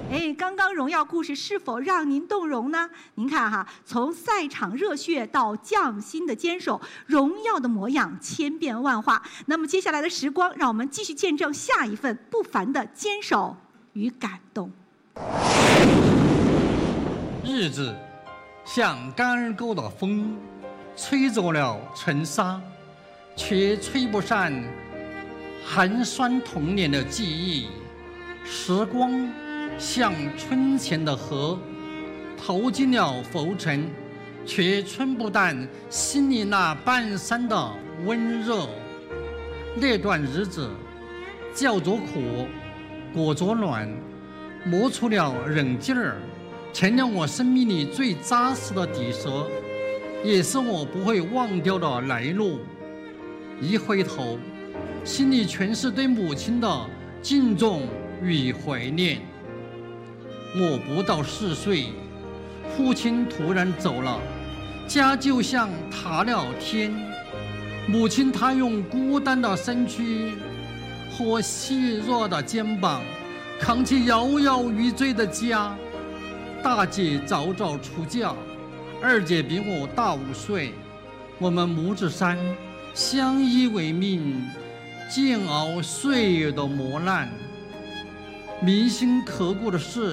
刚刚荣耀故事是否让您动容呢？您看哈，从赛场热血到匠心的坚守，荣耀的模样千变万化。那么接下来的时光，让我们继续见证下一份不凡的坚守与感动。 日子像干儿沟的风，吹走了尘沙，却吹不散寒酸童年的记忆。时光像春前的河，投进了浮尘，却冲不淡心里那半生的温热。那段日子叫做苦，裹着暖，磨出了韧劲儿，成了我生命里最扎实的底色，也是我不会忘掉的来路。一回头，心里全是对母亲的敬重与怀念。我不到4岁，父亲突然走了，家就像塌了天。母亲她用孤单的身躯和细弱的肩膀扛起摇摇欲坠的家。大姐早早出嫁，二姐比我大5岁，我们母子3相依为命，煎熬岁月的磨难。铭心刻骨的是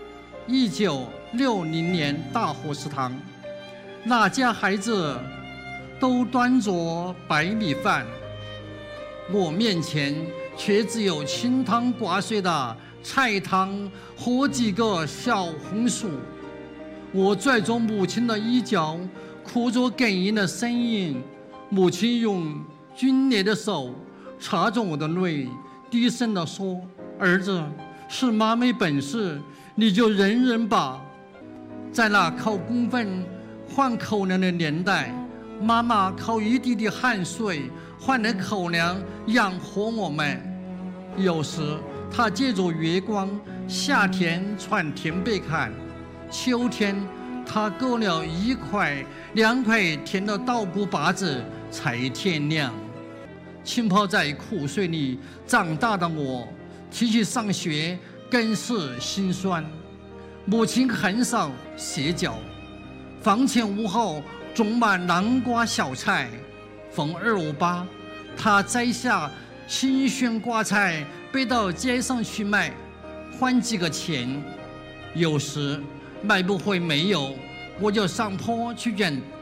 1960年大河食堂，那家孩子都端着白米饭，我面前却只有清汤挂水的菜汤和几个小红薯。我拽着母亲的衣角，哭着哽咽的声音。母亲用皲裂的手擦着我的泪，低声地说：“儿子，是妈没本事，你就忍忍吧。”在那靠工分换口粮的年代，妈妈靠一滴滴汗水换的口粮养活我们。有时她借着月光，夏天穿田被看，秋天她割了1块2块甜的稻谷粑子才天亮。浸泡在苦水里长大的我，提起上学更是心酸。母亲很少歇脚，房前屋后种满南瓜小菜。逢258，她摘下新鲜瓜菜背到街上去卖，换几个钱。有时卖不回煤油，我就上坡去捡